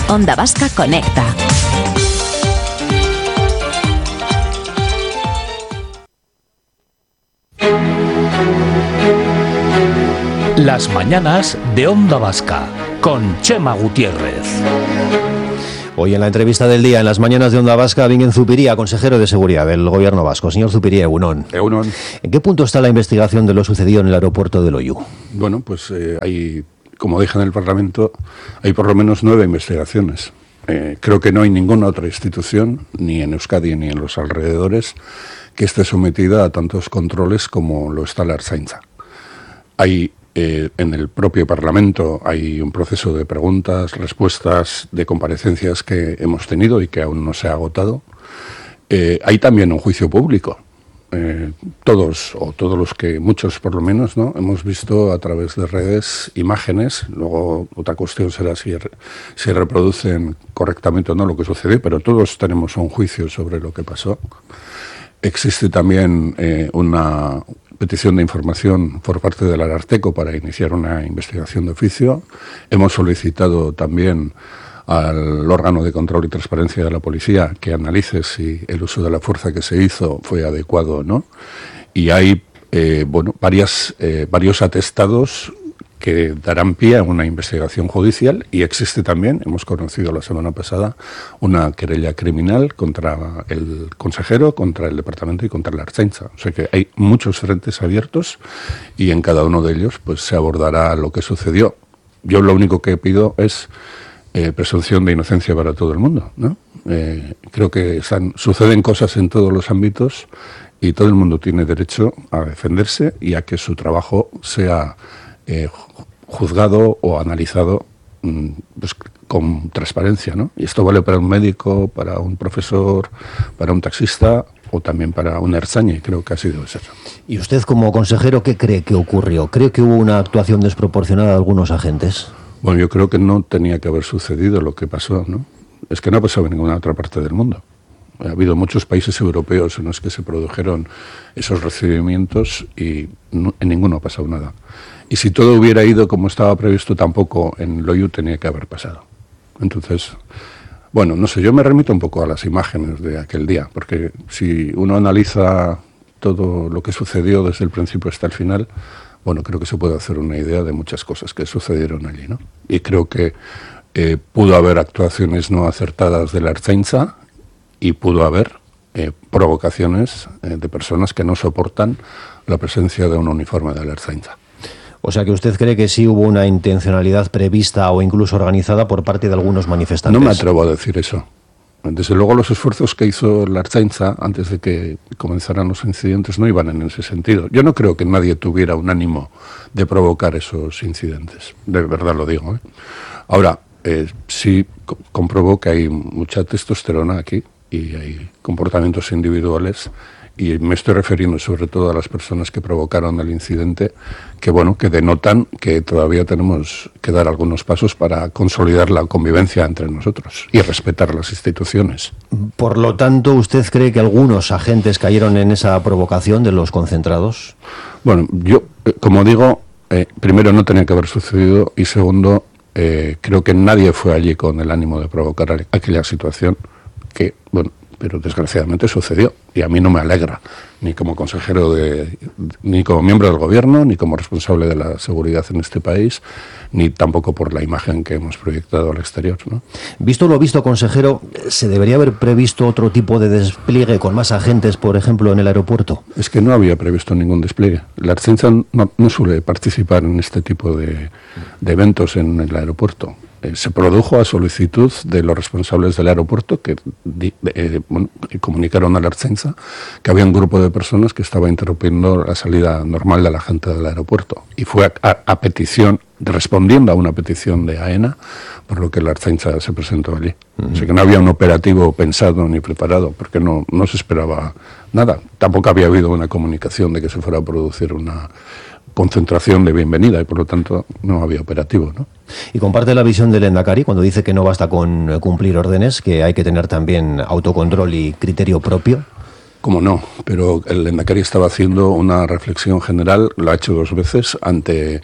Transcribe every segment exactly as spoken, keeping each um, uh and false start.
Onda Vasca Conecta. Las mañanas de Onda Vasca con Chema Gutiérrez. Hoy en la entrevista del día, en las mañanas de Onda Vasca, Bingen Zupiria, consejero de Seguridad del Gobierno vasco. Señor Zupiria, egunon. Egunon. ¿En qué punto está la investigación de lo sucedido en el aeropuerto de Loiu? Bueno, pues eh, hay, como dije en el Parlamento, hay por lo menos nueve investigaciones. Eh, creo que no hay ninguna otra institución, ni en Euskadi ni en los alrededores, que esté sometida a tantos controles como lo está la Ertzaintza. Hay Eh, en el propio Parlamento hay un proceso de preguntas, respuestas, de comparecencias que hemos tenido y que aún no se ha agotado. Eh, hay también un juicio público. Eh, todos, o todos los que, muchos por lo menos, ¿no? Hemos visto a través de redes imágenes. Luego otra cuestión será si, si reproducen correctamente o no lo que sucedió, pero todos tenemos un juicio sobre lo que pasó. Existe también eh, una petición de información por parte del Ararteko para iniciar una investigación de oficio. Hemos solicitado también al órgano de control y transparencia de la policía que analice si el uso de la fuerza que se hizo fue adecuado o no. Y hay eh, bueno, varias, eh, varios atestados que darán pie a una investigación judicial, y existe también, hemos conocido la semana pasada, una querella criminal contra el consejero, contra el departamento y contra la Ertzaintza. O sea que hay muchos frentes abiertos y en cada uno de ellos pues se abordará lo que sucedió. Yo lo único que pido es eh, presunción de inocencia para todo el mundo, ¿no? Eh, creo que están, suceden cosas en todos los ámbitos y todo el mundo tiene derecho a defenderse y a que su trabajo sea Eh, juzgado o analizado pues, con transparencia, ¿no? Y esto vale para un médico, para un profesor, para un taxista o también para un ertzaine, creo que ha sido eso. ¿Y usted como consejero qué cree que ocurrió? ¿Cree que hubo una actuación desproporcionada de algunos agentes? Bueno, yo creo que no tenía que haber sucedido lo que pasó, ¿no? Es que no ha pasado en ninguna otra parte del mundo. Ha habido muchos países europeos en los que se produjeron esos recibimientos y no, en ninguno ha pasado nada. Y si todo hubiera ido como estaba previsto, tampoco en Loiu tenía que haber pasado. Entonces, bueno, no sé, yo me remito un poco a las imágenes de aquel día, porque si uno analiza todo lo que sucedió desde el principio hasta el final, bueno, creo que se puede hacer una idea de muchas cosas que sucedieron allí, ¿no? Y creo que eh, pudo haber actuaciones no acertadas de la Ertzaintza y pudo haber eh, provocaciones eh, de personas que no soportan la presencia de un uniforme de la Ertzaintza. O sea que usted cree que sí hubo una intencionalidad prevista o incluso organizada por parte de algunos manifestantes. No me atrevo a decir eso. Desde luego los esfuerzos que hizo la Ertzaintza antes de que comenzaran los incidentes no iban en ese sentido. Yo no creo que nadie tuviera un ánimo de provocar esos incidentes. De verdad lo digo, ¿eh? Ahora, eh, sí co- comprobó que hay mucha testosterona aquí y hay comportamientos individuales. Y me estoy refiriendo sobre todo a las personas que provocaron el incidente, que bueno, que denotan que todavía tenemos que dar algunos pasos para consolidar la convivencia entre nosotros y respetar las instituciones. Por lo tanto, ¿usted cree que algunos agentes cayeron en esa provocación de los concentrados? Bueno, yo, eh, como digo, eh, primero no tenía que haber sucedido y segundo, eh, creo que nadie fue allí con el ánimo de provocar aquella situación que, bueno, pero desgraciadamente sucedió y a mí no me alegra, ni como consejero, de, ni como miembro del gobierno, ni como responsable de la seguridad en este país, ni tampoco por la imagen que hemos proyectado al exterior, ¿no? Visto lo visto, consejero, ¿se debería haber previsto otro tipo de despliegue con más agentes, por ejemplo, en el aeropuerto? Es que no había previsto ningún despliegue. La Ertzaintza no, no suele participar en este tipo de, de eventos en el aeropuerto. Se produjo a solicitud de los responsables del aeropuerto que eh, bueno, comunicaron a la Ertzaintza que había un grupo de personas que estaba interrumpiendo la salida normal de la gente del aeropuerto. Y fue a, a, a petición, respondiendo a una petición de AENA, por lo que la Ertzaintza se presentó allí. Uh-huh. O sea que no había un operativo pensado ni preparado, porque no, no se esperaba nada. Tampoco había habido una comunicación de que se fuera a producir una concentración de bienvenida y por lo tanto no había operativo, ¿no? Y comparte la visión del Lehendakari cuando dice que no basta con cumplir órdenes, que hay que tener también autocontrol y criterio propio. Cómo no, pero el Lehendakari estaba haciendo una reflexión general, lo ha hecho dos veces, ante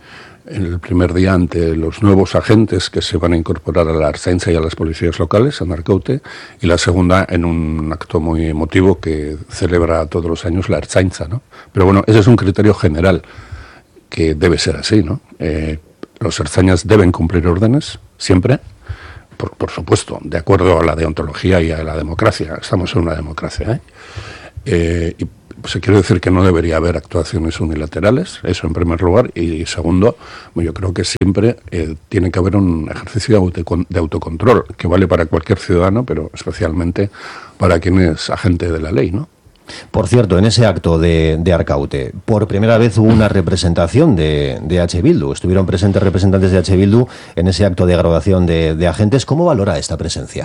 en el primer día ante los nuevos agentes que se van a incorporar a la Ertzaintza y a las policías locales, en Arkaute, y la segunda en un acto muy emotivo que celebra todos los años la Ertzaintza, ¿no? Pero bueno, ese es un criterio general que debe ser así, ¿no? Eh, los ertzainas deben cumplir órdenes, siempre, por, por supuesto, de acuerdo a la deontología y a la democracia. Estamos en una democracia, ¿eh? Eh, y se quiere decir que no debería haber actuaciones unilaterales, eso en primer lugar, y segundo, yo creo que siempre eh, tiene que haber un ejercicio de autocontrol, que vale para cualquier ciudadano, pero especialmente para quien es agente de la ley, ¿no? Por cierto, en ese acto de, de Arkaute, por primera vez hubo una representación de, de H. Bildu. Estuvieron presentes representantes de H. Bildu en ese acto de graduación de, de agentes. ¿Cómo valora esta presencia?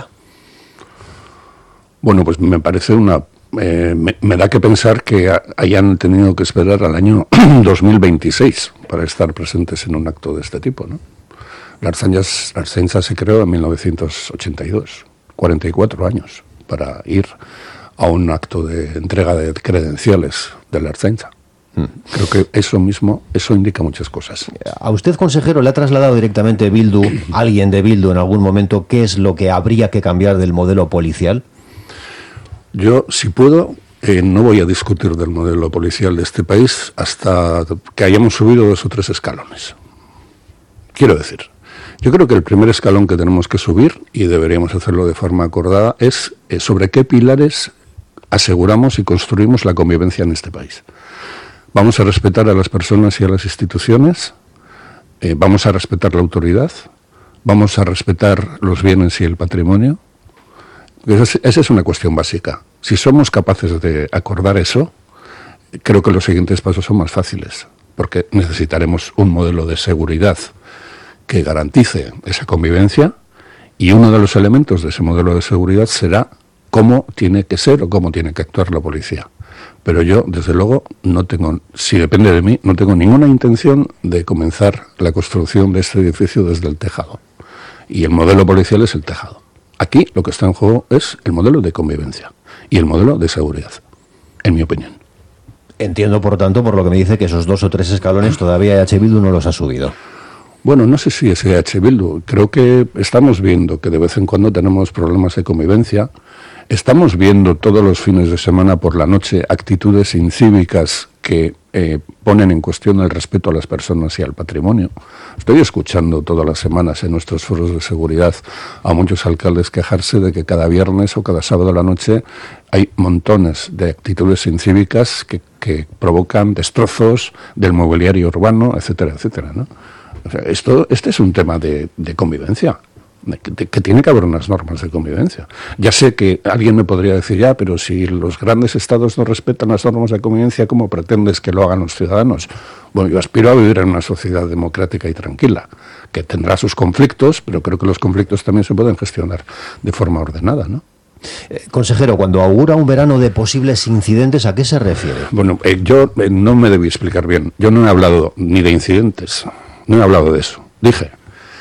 Bueno, pues me parece una... Eh, me, me da que pensar que hayan tenido que esperar al año dos mil veintiséis para estar presentes en un acto de este tipo, ¿no? La Ertzaintza se creó en mil novecientos ochenta y dos, cuarenta y cuatro años, para ir a un acto de entrega de credenciales de la Ertzaintza. Creo que eso mismo, eso indica muchas cosas. ¿A usted, consejero, le ha trasladado directamente Bildu, alguien de Bildu en algún momento, qué es lo que habría que cambiar del modelo policial? Yo, si puedo, eh, no voy a discutir del modelo policial de este país hasta que hayamos subido dos o tres escalones. Quiero decir, yo creo que el primer escalón que tenemos que subir, y deberíamos hacerlo de forma acordada, es eh, sobre qué pilares aseguramos y construimos la convivencia en este país. Vamos a respetar a las personas y a las instituciones, eh, vamos a respetar la autoridad, vamos a respetar los bienes y el patrimonio. Esa es una cuestión básica. Si somos capaces de acordar eso, creo que los siguientes pasos son más fáciles, porque necesitaremos un modelo de seguridad que garantice esa convivencia, y uno de los elementos de ese modelo de seguridad será cómo tiene que ser o cómo tiene que actuar la policía. Pero yo, desde luego, no tengo, si depende de mí, no tengo ninguna intención de comenzar la construcción de este edificio desde el tejado. Y el modelo policial es el tejado. Aquí lo que está en juego es el modelo de convivencia y el modelo de seguridad, en mi opinión. Entiendo, por tanto, por lo que me dice, que esos dos o tres escalones todavía H. Bildu no los ha subido. Bueno, no sé si es H. Bildu. Creo que estamos viendo que de vez en cuando tenemos problemas de convivencia. Estamos viendo todos los fines de semana por la noche actitudes incívicas que eh, ponen en cuestión el respeto a las personas y al patrimonio. Estoy escuchando todas las semanas en nuestros foros de seguridad a muchos alcaldes quejarse de que cada viernes o cada sábado a la noche hay montones de actitudes incívicas que, que provocan destrozos del mobiliario urbano, etcétera, etcétera, ¿no? O sea, esto, este es un tema de, de convivencia. Que, que tiene que haber unas normas de convivencia. Ya sé que alguien me podría decir, ya, pero si los grandes estados no respetan las normas de convivencia, ¿cómo pretendes que lo hagan los ciudadanos? Bueno, yo aspiro a vivir en una sociedad democrática y tranquila, que tendrá sus conflictos, pero creo que los conflictos también se pueden gestionar de forma ordenada, ¿no? Eh, consejero, cuando augura un verano de posibles incidentes, ¿a qué se refiere? Bueno, eh, yo eh, no me debí explicar bien. Yo no he hablado ni de incidentes, no he hablado de eso. Dije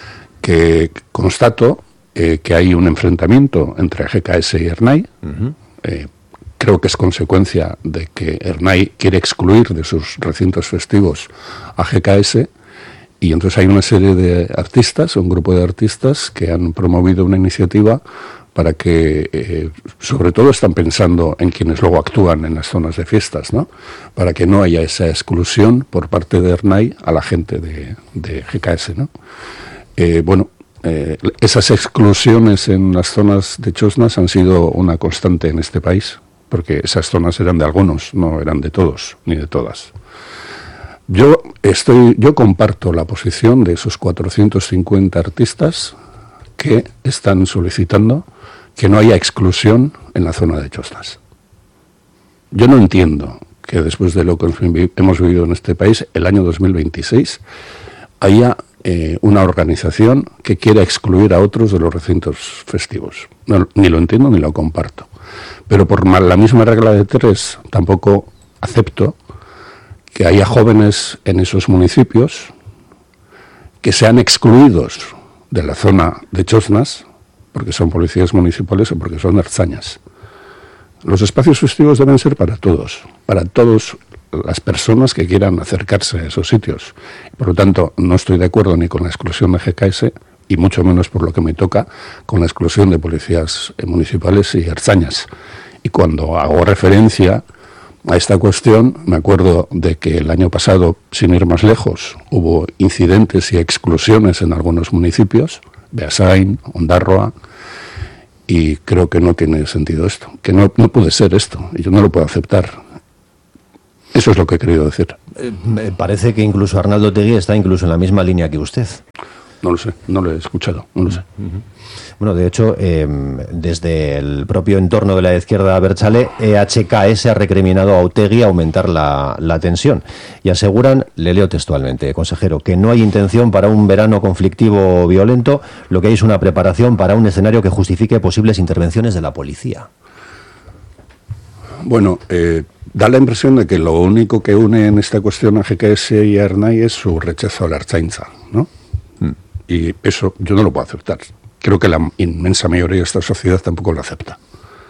que constato eh, que hay un enfrentamiento entre G K S y Ernai. Uh-huh. eh, creo que es consecuencia de que Ernai quiere excluir de sus recintos festivos a G K S, y entonces hay una serie de artistas, un grupo de artistas que han promovido una iniciativa para que, eh, sobre todo están pensando en quienes luego actúan en las zonas de fiestas, ¿no? Para que no haya esa exclusión por parte de Ernai a la gente de, de G K S, ¿no? Eh, bueno, eh, esas exclusiones en las zonas de Chosnas han sido una constante en este país, porque esas zonas eran de algunos, no eran de todos, ni de todas. Yo estoy, yo comparto la posición de esos cuatrocientos cincuenta artistas que están solicitando que no haya exclusión en la zona de Chosnas. Yo no entiendo que después de lo que hemos vivido en este país, el año dos mil veintiséis, haya eh, una organización que quiera excluir a otros de los recintos festivos. No, ni lo entiendo ni lo comparto. Pero por la misma regla de tres, tampoco acepto que haya jóvenes en esos municipios que sean excluidos de la zona de Chosnas porque son policías municipales o porque son ertzainas. Los espacios festivos deben ser para todos, para todos las personas que quieran acercarse a esos sitios. Por lo tanto, no estoy de acuerdo ni con la exclusión de G K S, y mucho menos por lo que me toca, con la exclusión de policías municipales y ertzañas. Y cuando hago referencia a esta cuestión, me acuerdo de que el año pasado, sin ir más lejos, hubo incidentes y exclusiones en algunos municipios, Beasain, Ondarroa, y creo que no tiene sentido esto, que no, no puede ser esto, y yo no lo puedo aceptar. Eso es lo que he querido decir. Eh, me parece que incluso Arnaldo Otegi está incluso en la misma línea que usted. No lo sé, no lo he escuchado, no lo sé. Uh-huh. Bueno, de hecho, eh, desde el propio entorno de la izquierda abertzale, E H K S ha recriminado a Otegi aumentar la, la tensión. Y aseguran, le leo textualmente, consejero, que no hay intención para un verano conflictivo o violento, lo que hay es una preparación para un escenario que justifique posibles intervenciones de la policía. Bueno, eh, da la impresión de que lo único que une en esta cuestión a G K S y a Ernai es su rechazo a la Ertzaintza, ¿no? Mm. Y eso yo no lo puedo aceptar. Creo que la inmensa mayoría de esta sociedad tampoco lo acepta.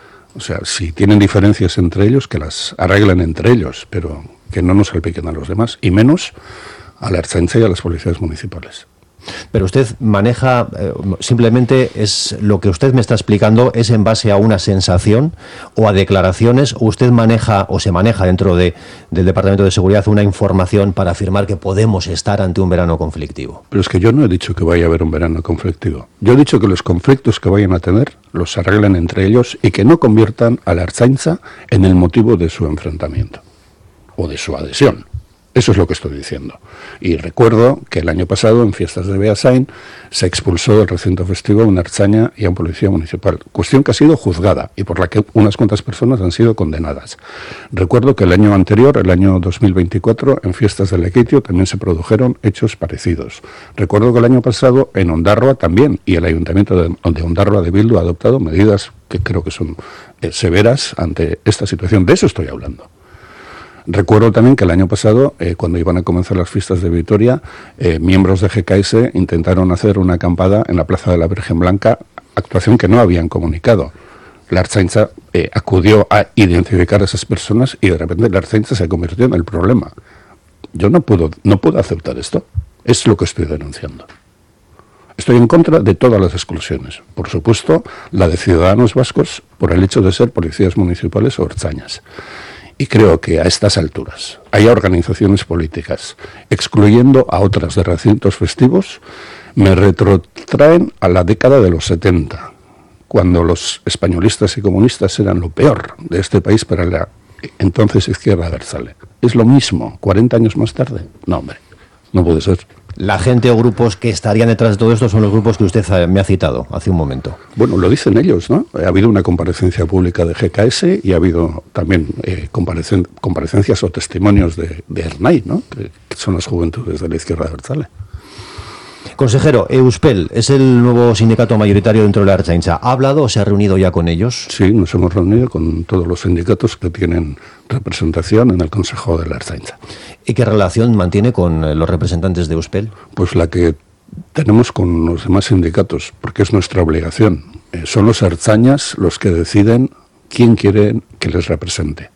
O sea, si tienen diferencias entre ellos, que las arreglen entre ellos, pero que no nos salpiquen a los demás, y menos a la Ertzaintza y a las policías municipales. Pero usted maneja, eh, simplemente es lo que usted me está explicando, ¿es en base a una sensación o a declaraciones? ¿O usted maneja o se maneja dentro de, del Departamento de Seguridad una información para afirmar que podemos estar ante un verano conflictivo? Pero es que yo no he dicho que vaya a haber un verano conflictivo. Yo he dicho que los conflictos que vayan a tener los arreglen entre ellos y que no conviertan a la Ertzaintza en el motivo de su enfrentamiento o de su adhesión. Eso es lo que estoy diciendo. Y recuerdo que el año pasado, en fiestas de Beasain, se expulsó del recinto festivo a una ertzaina y a un policía municipal. Cuestión que ha sido juzgada y por la que unas cuantas personas han sido condenadas. Recuerdo que el año anterior, el año dos mil veinticuatro, en fiestas de Lequeitio también se produjeron hechos parecidos. Recuerdo que el año pasado, en Ondarroa también, y el Ayuntamiento de, de Ondarroa de Bildu ha adoptado medidas que creo que son eh, severas ante esta situación. De eso estoy hablando. Recuerdo también que el año pasado, eh, cuando iban a comenzar las fiestas de Vitoria, eh, miembros de G K S intentaron hacer una acampada en la Plaza de la Virgen Blanca, actuación que no habían comunicado. La Ertzaintza eh, acudió a identificar a esas personas y de repente la Ertzaintza se convirtió en el problema. Yo no puedo, no puedo aceptar esto. Es lo que estoy denunciando. Estoy en contra de todas las exclusiones. Por supuesto, la de ciudadanos vascos por el hecho de ser policías municipales o ertzainas. Y creo que a estas alturas hay organizaciones políticas excluyendo a otras de recintos festivos, me retrotraen a la década de los setenta, cuando los españolistas y comunistas eran lo peor de este país para la entonces izquierda abertzale. Es lo mismo, cuarenta años más tarde. No, hombre, no puede ser. La gente o grupos que estarían detrás de todo esto son los grupos que usted me ha citado hace un momento. Bueno, lo dicen ellos, ¿no? Ha habido una comparecencia pública de G K S y ha habido también eh, comparecen, comparecencias o testimonios de, de Ernai, ¿no? Que, que son las juventudes de la izquierda abertzale. Consejero, Euspel es el nuevo sindicato mayoritario dentro de la Ertzaintza. ¿Ha hablado o se ha reunido ya con ellos? Sí, nos hemos reunido con todos los sindicatos que tienen representación en el Consejo de la Ertzaintza. ¿Y qué relación mantiene con los representantes de Euspel? Pues la que tenemos con los demás sindicatos, porque es nuestra obligación. Eh, son los ertzainas los que deciden quién quieren que les represente.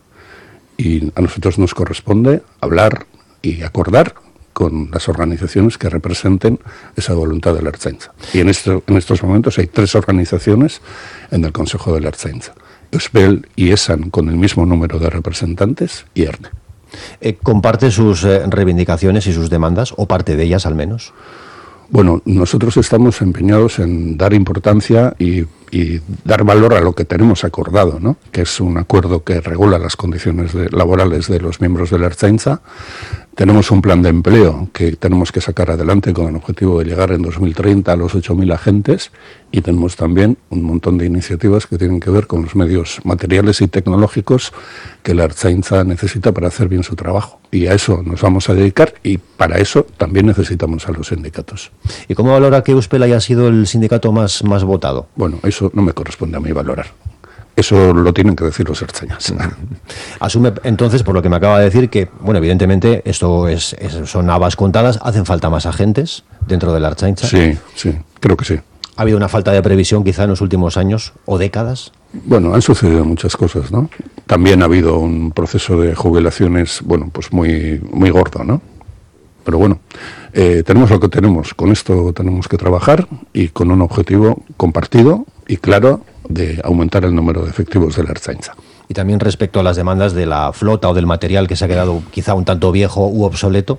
Y a nosotros nos corresponde hablar y acordar con las organizaciones que representen esa voluntad de la Ertzaintza. Y en, esto, en estos momentos hay tres organizaciones en el Consejo de la Ertzaintza. Euspel y ESAN con el mismo número de representantes y ERNE. Eh, ¿Comparte sus eh, reivindicaciones y sus demandas, o parte de ellas al menos? Bueno, nosotros estamos empeñados en dar importancia y, y dar valor a lo que tenemos acordado, ¿no? Que es un acuerdo que regula las condiciones de, laborales de los miembros de la Ertzaintza. Tenemos un plan de empleo que tenemos que sacar adelante con el objetivo de llegar en dos mil treinta a los ocho mil agentes, y tenemos también un montón de iniciativas que tienen que ver con los medios materiales y tecnológicos que la Ertzaintza necesita para hacer bien su trabajo. Y a eso nos vamos a dedicar, y para eso también necesitamos a los sindicatos. ¿Y cómo valora que Euspel haya sido el sindicato más, más votado? Bueno, eso no me corresponde a mí valorar. Eso lo tienen que decir los ertzainas. Asume entonces, por lo que me acaba de decir, que, bueno, evidentemente esto es, es son habas contadas, hacen falta más agentes dentro de la Ertzaintza. Sí, sí, creo que sí. ¿Ha habido una falta de previsión quizá en los últimos años o décadas? Bueno, han sucedido muchas cosas, ¿no? también ha habido un proceso de jubilaciones, bueno, pues muy, muy gordo, ¿no? Pero bueno, eh, tenemos lo que tenemos, con esto tenemos que trabajar y con un objetivo compartido y claro de aumentar el número de efectivos de la Ertzaintza. Y también respecto a las demandas de la flota o del material que se ha quedado quizá un tanto viejo u obsoleto.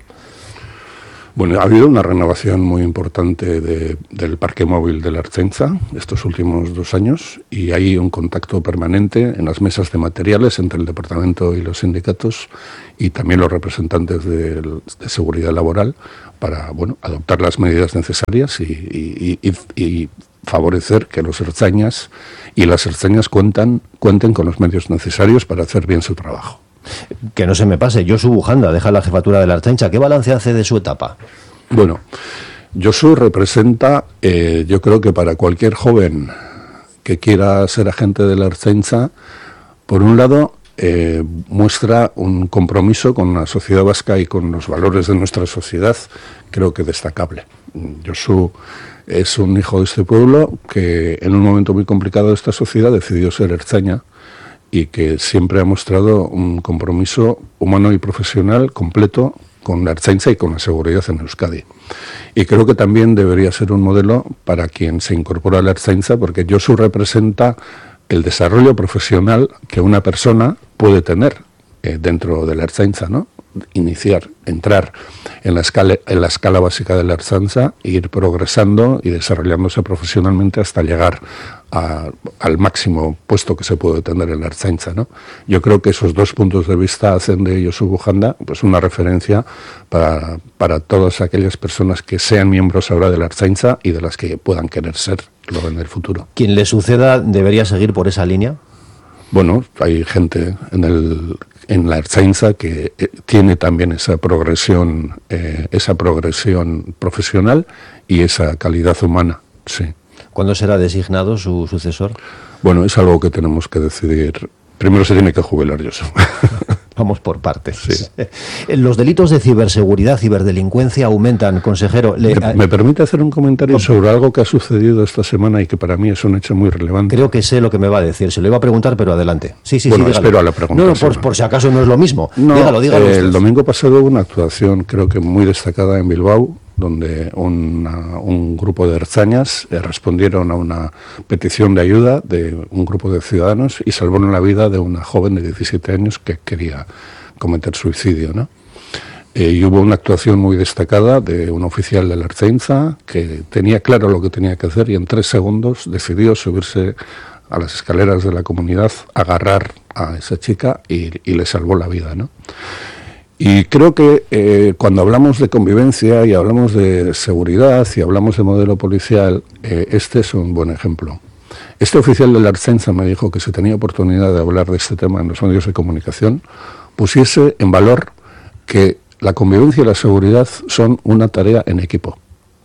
Bueno, ha habido una renovación muy importante de, del parque móvil de la Ertzaintza estos últimos dos años y hay un contacto permanente en las mesas de materiales entre el departamento y los sindicatos y también los representantes de, de seguridad laboral para, bueno, adoptar las medidas necesarias y, y, y, y favorecer que los ertzainas y las ertzainas cuentan, cuenten con los medios necesarios para hacer bien su trabajo. Que no se me pase, Josu Bujanda deja la jefatura de la Ertzaintza. ¿Qué balance hace de su etapa? Bueno, Josu representa, eh, yo creo que para cualquier joven que quiera ser agente de la Ertzaintza, por un lado, eh, muestra un compromiso con la sociedad vasca y con los valores de nuestra sociedad, creo que destacable. Josu es un hijo de este pueblo que en un momento muy complicado de esta sociedad decidió ser ertzaina y que siempre ha mostrado un compromiso humano y profesional completo con la Ertzaintza y con la seguridad en Euskadi. Y creo que también debería ser un modelo para quien se incorpora a la Ertzaintza, porque Josu representa el desarrollo profesional que una persona puede tener eh, dentro de la Ertzaintza, ¿no? Iniciar, entrar en la escala, en la escala básica de la Ertzaintza e ir progresando y desarrollándose profesionalmente hasta llegar a, al máximo puesto que se puede tener en la Ertzaintza, ¿no? Yo creo que esos dos puntos de vista hacen de Josu Bujanda pues una referencia para, para todas aquellas personas que sean miembros ahora de la Ertzaintza y de las que puedan querer serlo en el futuro. ¿Quien le suceda debería seguir por esa línea? Bueno, hay gente en el en la Ertzaintza que eh, tiene también esa progresión, eh, esa progresión profesional y esa calidad humana, sí. ¿Cuándo será designado su sucesor? Bueno, es algo que tenemos que decidir. Primero se tiene que jubilar Josu. Vamos por partes. Sí. Los delitos de ciberseguridad, ciberdelincuencia aumentan, consejero. Le, ¿Me, ¿Me permite hacer un comentario sobre algo que ha sucedido esta semana y que para mí es un hecho muy relevante? Creo que sé lo que me va a decir. Se lo iba a preguntar, pero adelante. Sí, sí, bueno, sí. espero a la pregunta. No, no, por, por si acaso no es lo mismo. No, dígalo, dígalo. Eh, el domingo pasado hubo una actuación, creo que muy destacada en Bilbao, donde una, un grupo de ertzainas eh, respondieron a una petición de ayuda de un grupo de ciudadanos y salvaron la vida de una joven de diecisiete años que quería cometer suicidio, ¿no? Eh, y hubo una actuación muy destacada de un oficial de la Ertzaintza que tenía claro lo que tenía que hacer y en tres segundos decidió subirse a las escaleras de la comunidad, agarrar a esa chica y, y le salvó la vida, ¿no? Y creo que eh, cuando hablamos de convivencia y hablamos de seguridad y hablamos de modelo policial, eh, este es un buen ejemplo. Este oficial de la Ertzaintza me dijo que si tenía oportunidad de hablar de este tema en los medios de comunicación, pusiese en valor que la convivencia y la seguridad son una tarea en equipo.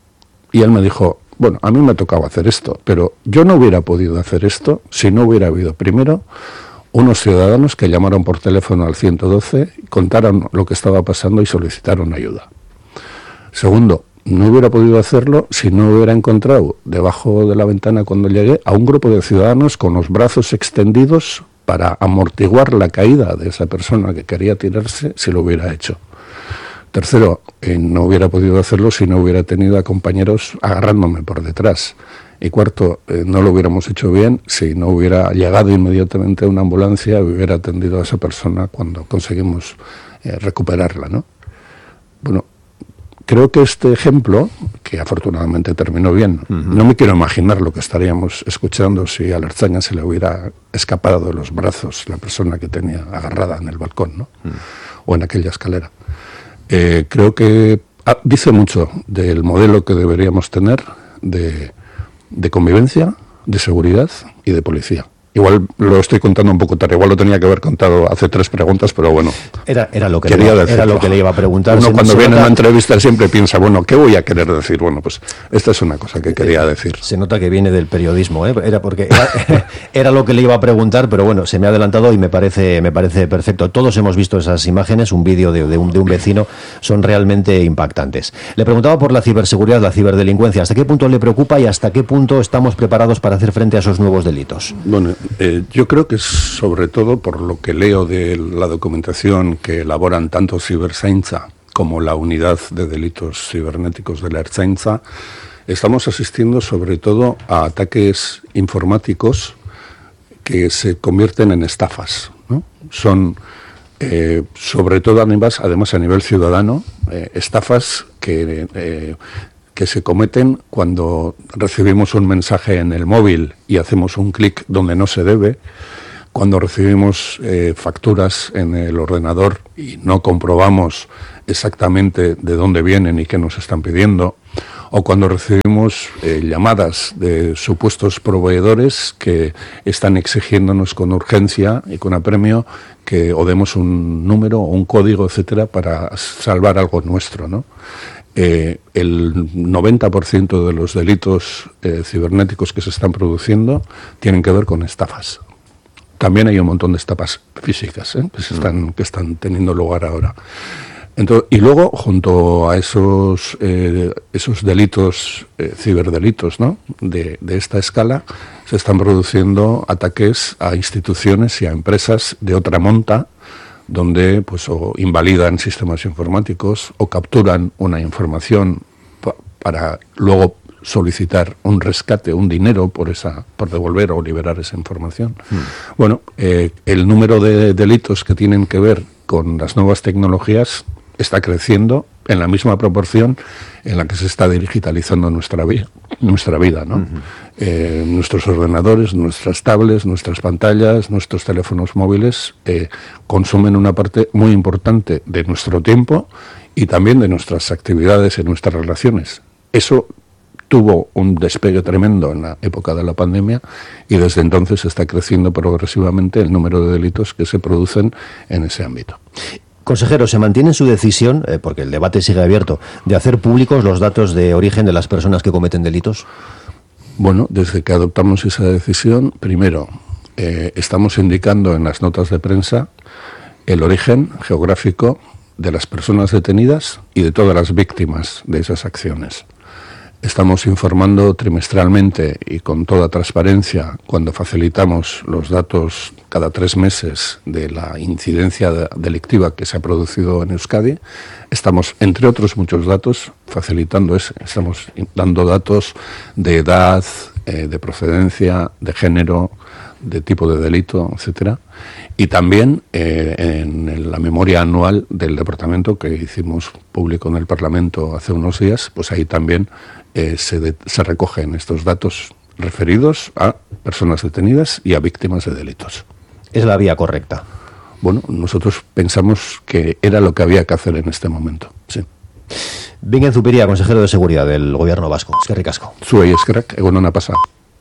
Y él me dijo, bueno, a mí me tocaba hacer esto, pero yo no hubiera podido hacer esto si no hubiera habido primero unos ciudadanos que llamaron por teléfono al ciento doce, contaron lo que estaba pasando y solicitaron ayuda. Segundo, no hubiera podido hacerlo si no hubiera encontrado debajo de la ventana cuando llegué a un grupo de ciudadanos con los brazos extendidos para amortiguar la caída de esa persona que quería tirarse si lo hubiera hecho. Tercero, eh, no hubiera podido hacerlo si no hubiera tenido a compañeros agarrándome por detrás. Y cuarto, eh, no lo hubiéramos hecho bien si no hubiera llegado inmediatamente una ambulancia y hubiera atendido a esa persona cuando conseguimos eh, recuperarla, ¿no? Bueno, creo que este ejemplo, que afortunadamente terminó bien, uh-huh. no me quiero imaginar lo que estaríamos escuchando si a la Ertzaina se le hubiera escapado de los brazos la persona que tenía agarrada en el balcón, ¿no? Uh-huh. O en aquella escalera. Eh, creo que ah, dice mucho del modelo que deberíamos tener de... de convivencia, de seguridad y de policía. Igual lo estoy contando un poco tarde, igual lo tenía que haber contado hace tres preguntas, pero bueno. Era, era, lo, que le iba, era lo que le iba a preguntar. Uno cuando viene a una entrevista siempre piensa, bueno, ¿qué voy a querer decir? Bueno, pues esta es una cosa que quería decir. Se nota que viene del periodismo, ¿eh? Era porque era, era lo que le iba a preguntar, pero bueno, se me ha adelantado y me parece, me parece perfecto. Todos hemos visto esas imágenes, un vídeo de, de, un, de un vecino, son realmente impactantes. Le preguntaba por la ciberseguridad, la ciberdelincuencia. ¿Hasta qué punto le preocupa y hasta qué punto estamos preparados para hacer frente a esos nuevos delitos? Bueno, eh, yo creo que es sobre todo por lo que leo de la documentación que elaboran tanto Ciberzaintza como la unidad de delitos cibernéticos de la Ertzaintza, estamos asistiendo sobre todo a ataques informáticos que se convierten en estafas, ¿no? Son eh, sobre todo además, además a nivel ciudadano, eh, estafas que, eh, que se cometen cuando recibimos un mensaje en el móvil y hacemos un clic donde no se debe, cuando recibimos eh, facturas en el ordenador y no comprobamos exactamente de dónde vienen y qué nos están pidiendo, o cuando recibimos eh, llamadas de supuestos proveedores que están exigiéndonos con urgencia y con apremio que o demos un número o un código, etcétera, para salvar algo nuestro, ¿no? Eh, el noventa por ciento de los delitos eh, cibernéticos que se están produciendo tienen que ver con estafas. También hay un montón de estafas físicas, ¿eh? que, se están, que están teniendo lugar ahora. Entonces, y luego, junto a esos, eh, esos delitos, eh, ciberdelitos, ¿no? de, de esta escala, se están produciendo ataques a instituciones y a empresas de otra monta, donde pues o invalidan sistemas informáticos o capturan una información pa- para luego solicitar un rescate, un dinero por esa, por devolver o liberar esa información. Mm. Bueno, eh, el número de delitos que tienen que ver con las nuevas tecnologías está creciendo en la misma proporción en la que se está digitalizando nuestra vida, nuestra vida, ¿no? Uh-huh. Eh, nuestros ordenadores, nuestras tablets, nuestras pantallas, nuestros teléfonos móviles eh, consumen una parte muy importante de nuestro tiempo y también de nuestras actividades y nuestras relaciones. Eso tuvo un despegue tremendo en la época de la pandemia y desde entonces está creciendo progresivamente el número de delitos que se producen en ese ámbito. Consejero, ¿se mantiene su decisión, eh, porque el debate sigue abierto, de hacer públicos los datos de origen de las personas que cometen delitos? Bueno, desde que adoptamos esa decisión, primero, eh, estamos indicando en las notas de prensa el origen geográfico de las personas detenidas y de todas las víctimas de esas acciones. Estamos informando trimestralmente y con toda transparencia cuando facilitamos los datos cada tres meses de la incidencia de, delictiva que se ha producido en Euskadi. Estamos, entre otros muchos datos, facilitando ese. Estamos dando datos de edad, eh, de procedencia, de género, de tipo de delito, etcétera. Y también eh, en la memoria anual del departamento que hicimos público en el Parlamento hace unos días, pues ahí también eh, se, de, se recogen estos datos referidos a personas detenidas y a víctimas de delitos. ¿Es la vía correcta? Bueno, nosotros pensamos que era lo que había que hacer en este momento, sí. Bingen Zupiria, consejero de Seguridad del Gobierno Vasco. Eskerrik asko. Zuei eskerrak, egun ona pasa.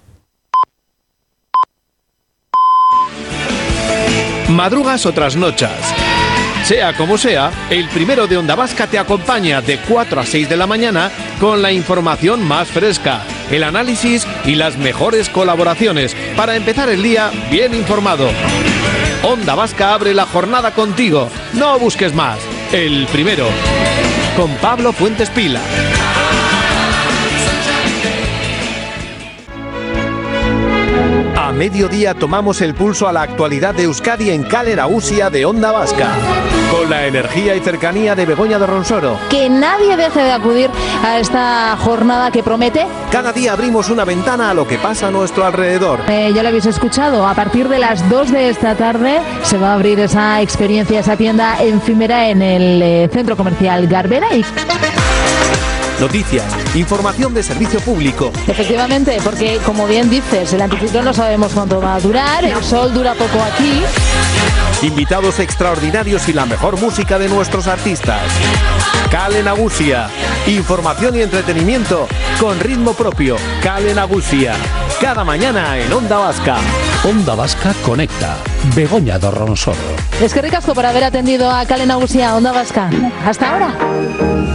Madrugas o trasnochas. Sea como sea, el primero de Onda Vasca te acompaña de cuatro a seis de la mañana con la información más fresca, el análisis y las mejores colaboraciones para empezar el día bien informado. Onda Vasca abre la jornada contigo. No busques más. El primero. Con Pablo Fuentes Pila. A mediodía tomamos el pulso a la actualidad de Euskadi en Kale Nagusia de Onda Vasca. Con la energía y cercanía de Begoña de Ronsoro. Que nadie deje de acudir a esta jornada que promete. Cada día abrimos una ventana a lo que pasa a nuestro alrededor. Eh, ya lo habéis escuchado, a partir de las dos de esta tarde se va a abrir esa experiencia, esa tienda efímera en el eh, centro comercial Garbera. Y... Noticias, información de servicio público. Efectivamente, porque como bien dices, el anticiclón no sabemos cuánto va a durar, el sol dura poco aquí. Invitados extraordinarios y la mejor música de nuestros artistas. Kale Nagusia, información y entretenimiento con ritmo propio. Kale Nagusia, cada mañana en Onda Vasca. Onda Vasca conecta. Begoña de Ronsoro. Es que ricasco por haber atendido a Kale Nagusia, Onda Vasca. Hasta ahora.